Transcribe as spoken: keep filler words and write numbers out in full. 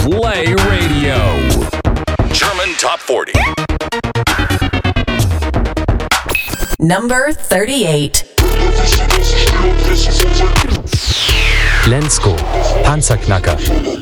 Play Radio. German Top forty. Number thirty-eight. Lensko, Panzerknacker.